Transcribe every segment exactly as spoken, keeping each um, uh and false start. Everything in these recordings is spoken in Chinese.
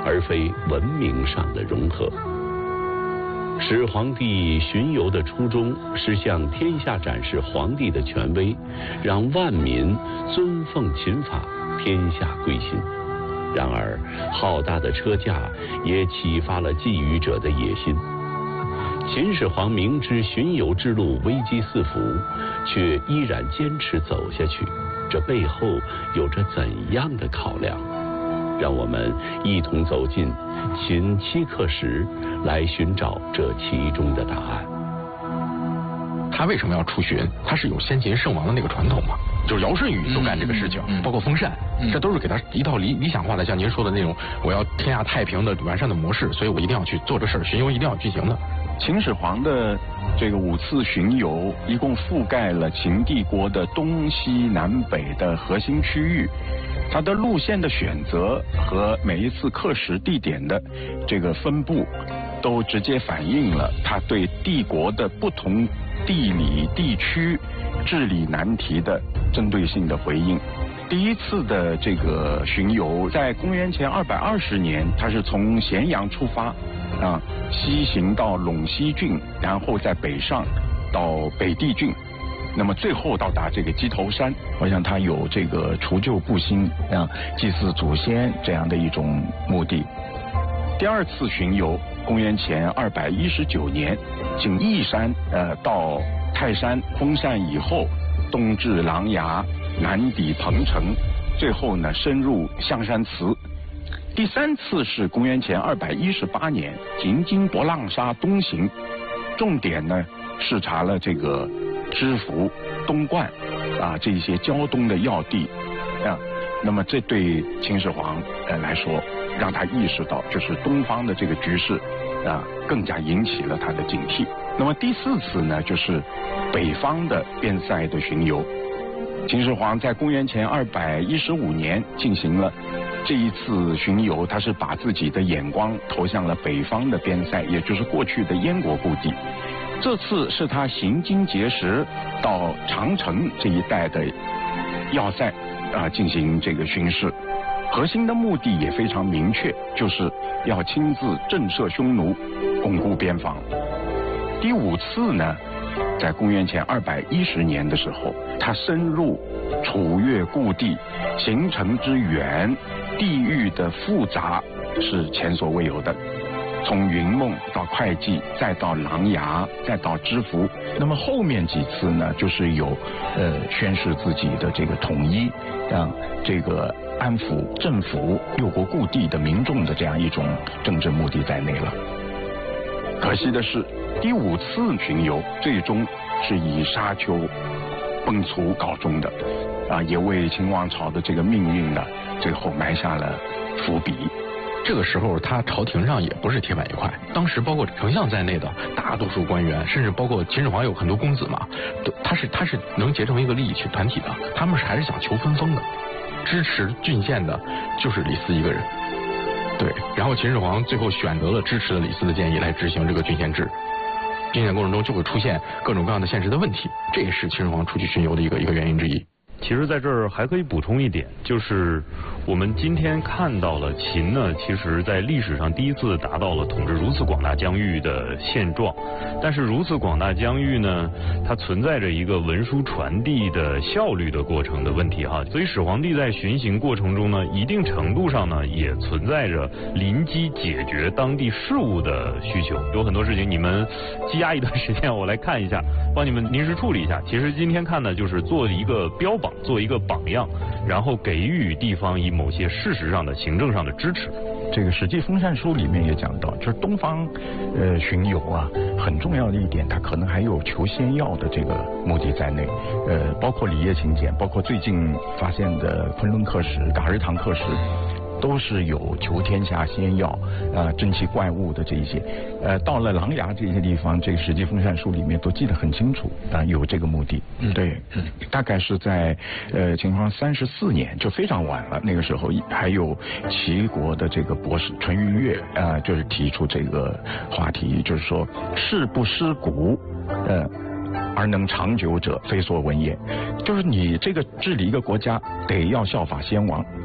而非文明上的融合。始皇帝巡游的初衷是向天下展示皇帝的权威，让万民尊奉秦法，天下归心。然而，浩大的车驾也启发了觊觎者的野心。秦始皇明知巡游之路危机四伏，却依然坚持走下去，这背后有着怎样的考量？让我们一同走进秦七刻石，来寻找这其中的答案。 他为什么要出巡？他是有先秦圣王的那个传统嘛，就是尧舜禹都干这个事情，嗯嗯、包括封禅，嗯、这都是给他一套理理想化的，像您说的那种，我要天下太平的完善的模式，所以我一定要去做这事儿，巡游一定要进行的。 秦始皇的这个五次巡游，一共覆盖了秦帝国的东西南北的核心区域。它的路线的选择和每一次刻石地点的这个分布，都直接反映了它对帝国的不同地理地区治理难题的针对性的回应。第一次的这个巡游在公元前二百二十年，它是从咸阳出发，啊，西行到陇西郡，然后在北上到北地郡。那么最后到达这个鸡头山，我想它有这个除旧布新啊、祭祀祖先这样的一种目的。第二次巡游，公元前二百一十九年，经义山呃到泰山封禅以后，东至琅琊，南抵彭城，最后呢深入象山祠。第三次是公元前二百一十八年，行经博浪沙东行，重点呢视察了这个知府、东莞啊这些胶东的要地啊，那么这对秦始皇呃来说，让他意识到就是东方的这个局势啊，更加引起了他的警惕。那么第四次呢，就是北方的边塞的巡游。秦始皇在公元前二百一十五年进行了这一次巡游，他是把自己的眼光投向了北方的边塞，也就是过去的燕国故地。这次是他行经碣石到长城这一带的要塞啊进行这个巡视，核心的目的也非常明确，就是要亲自震慑匈奴，巩固边防。第五次呢，在公元前二百一十年的时候，他深入楚越故地，行程之远，地域的复杂是前所未有的。从云梦到会稽，再到琅琊，再到知府。那么后面几次呢，就是有呃宣示自己的这个统一，让这个安抚政府六国故地的民众的这样一种政治目的在内了。可惜的是，第五次巡游最终是以沙丘崩殂告终的，啊，也为秦王朝的这个命运呢，最后埋下了伏笔。 这个时候，他朝廷上也不是铁板一块。当时包括丞相在内的大多数官员，甚至包括秦始皇有很多公子嘛，都他是他是能结成一个利益群团体的。他们是还是想求分封的，支持郡县的就是李斯一个人。对，然后秦始皇最后选择了支持了李斯的建议来执行这个郡县制。郡县过程中就会出现各种各样的现实的问题，这也是秦始皇出去巡游的一个一个原因之一。 其实在这儿还可以补充一点，就是我们今天看到了秦呢，其实在历史上第一次达到了统治如此广大疆域的现状。但是如此广大疆域呢，它存在着一个文书传递的效率的过程的问题哈。所以始皇帝在巡行过程中呢，一定程度上呢，也存在着临机解决当地事务的需求。有很多事情你们积压一段时间，我来看一下，帮你们临时处理一下。其实今天看的就是做一个标榜。做一个榜样，然后给予地方以某些事实上的行政上的支持。 这个《史记封禅书》里面也讲到，就是东方呃巡游啊，很重要的一点，它可能还有求仙药的这个目的在内，呃，包括里叶秦简，包括最近发现的昆仑刻石、嘎日堂刻石。都是有求天下仙药啊、珍奇怪物的这一些，呃，到了琅琊这些地方，这个《史记封禅书》里面都记得很清楚啊、呃，有这个目的。嗯，对，嗯，大概是在呃秦始皇三十四年，就非常晚了。那个时候还有齐国的这个博士淳于越啊、呃，就是提出这个话题，就是说事不失古，呃。而能长久者，非所闻也。就是你这个治理一个国家，得要效法先王。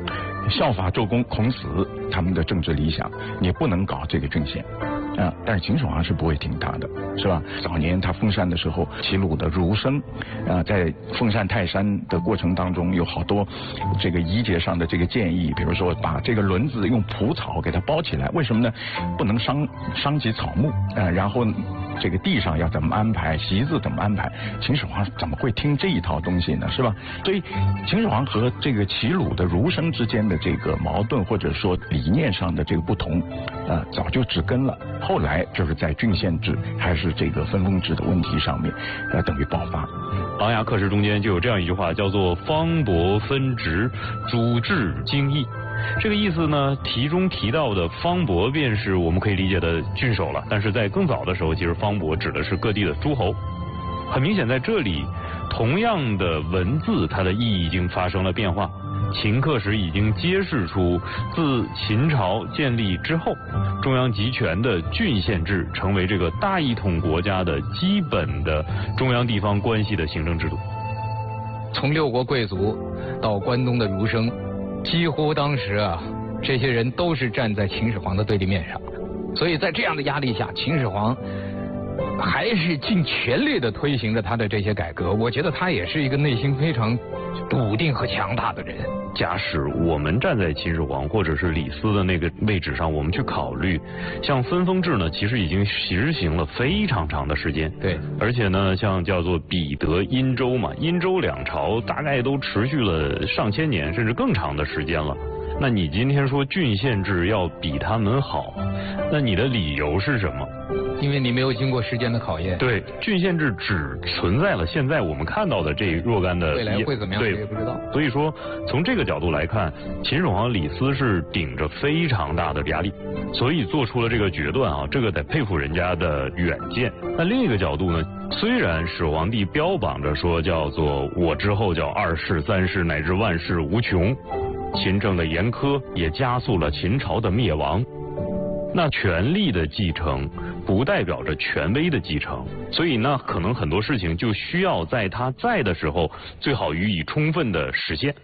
效法周公、孔子他们的政治理想，你不能搞这个郡县。啊，但是秦始皇是不会听他的，是吧？早年他封禅的时候，齐鲁的儒生，啊，在封禅泰山的过程当中，有好多这个仪节上的这个建议，比如说把这个轮子用蒲草给它包起来，为什么呢？不能伤伤及草木，啊，然后这个地上要怎么安排，席子怎么安排？秦始皇怎么会听这一套东西呢？是吧？所以秦始皇和这个齐鲁的儒生之间的这个矛盾，或者说理念上的这个不同，啊，早就植根了。后来就是在郡县制还是这个分封制的问题上面，呃，等于爆发。 《琅琊刻石》中间就有这样一句话，叫做“方伯分职，主治京邑”。这个意思呢，题中提到的方伯便是我们可以理解的郡守了。但是在更早的时候，其实方伯指的是各地的诸侯。很明显，在这里，同样的文字，它的意义已经发生了变化。秦刻石已经揭示出，自秦朝建立之后，中央集权的郡县制成为这个大一统国家的基本的中央地方关系的行政制度。 从六国贵族到关东的儒生，几乎当时啊，这些人都是站在秦始皇的对立面上。所以在这样的压力下，秦始皇还是尽全力的推行着他的这些改革。我觉得他也是一个内心非常笃定和强大的人。 假使我们站在秦始皇或者是李斯的那个位置上，我们去考虑，像分封制呢，其实已经实行了非常长的时间。 对， 而且呢，像叫做彼得、殷周嘛，殷周两朝大概都持续了上千年，甚至更长的时间了。那你今天说郡县制要比他们好，那你的理由是什么？ 因为你没有经过时间的考验。 对，郡县制只存在了现在我们看到的这若干的， 未来会怎么样谁也不知道。 所以说，从这个角度来看，秦始皇李斯是顶着非常大的压力，所以做出了这个决断啊，这个得佩服人家的远见。那另一个角度呢，虽然始皇帝标榜着说叫做我之后叫二世、三世乃至万世无穷，秦政的严苛也加速了秦朝的灭亡。那权力的继承不代表着权威的继承，所以呢，可能很多事情就需要在他在的时候，最好予以充分的实现。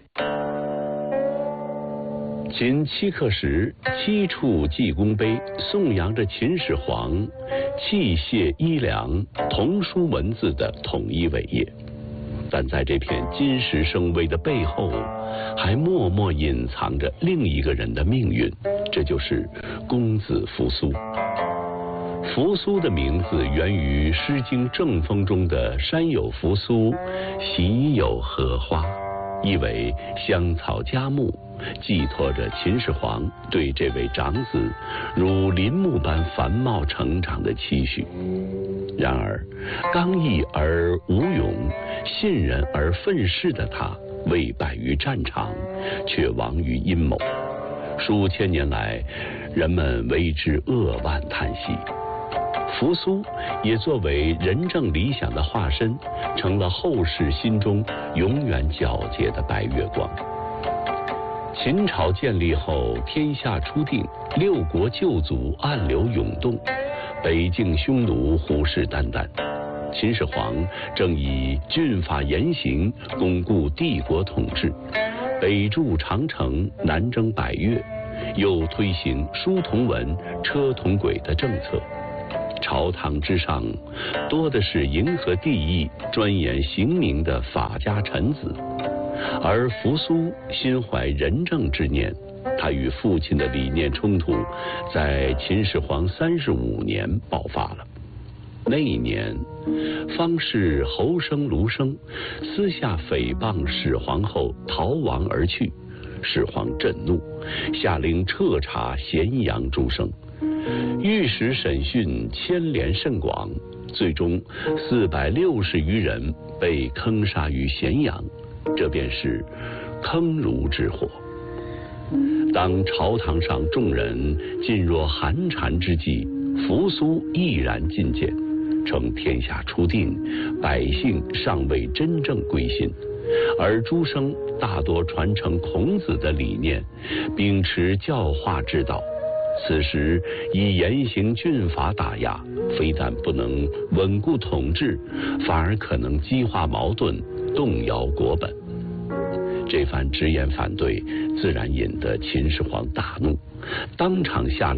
秦七刻石七处济功碑颂扬着秦始皇器械衣粮童书文字的统一伟业，但在这片金石生威的背后，还默默隐藏着另一个人的命运，这就是公子扶苏。扶苏的名字源于《诗经·正风》中的“山有扶苏，喜有荷花”，意为香草佳木，寄托着秦始皇对这位长子如林木般繁茂成长的期许。然而，刚毅而无勇，信任而愤世的他，未败于战场，却亡于阴谋。数千年来，人们为之扼腕叹息。扶苏也作为仁政理想的化身，成了后世心中永远皎洁的白月光。秦朝建立后，天下初定，六国旧族暗流涌动，北境匈奴虎视眈眈。秦始皇正以峻法严刑巩固帝国统治，北筑长城，南征百越，又推行书同文、车同轨的政策。朝堂之上，多的是迎合帝意、钻研刑名的法家臣子，而扶苏心怀仁政之念，他与父亲的理念冲突在秦始皇三十五年爆发了。那一年，方士侯生、卢生私下诽谤始皇后逃亡而去，始皇震怒，下令彻查咸阳诸生。御史审讯牵连甚广，最终四百六十余人被坑杀于咸阳，这便是坑儒之祸。当朝堂上众人噤若寒蝉之际，扶苏毅然进谏，称天下初定，百姓尚未真正归心，而诸生大多传承孔子的理念，秉持教化之道。此时以严刑峻法打压，非但不能稳固统治，反而可能激化矛盾，动摇国本。 这番直言反对，自然引得秦始皇大怒，当场下令